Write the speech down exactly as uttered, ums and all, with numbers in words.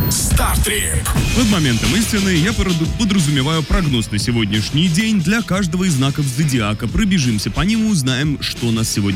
Стартрип. Под моментом истины я подразумеваю прогноз на сегодняшний день для каждого из знаков зодиака. Пробежимся по ним и узнаем, что нас сегодня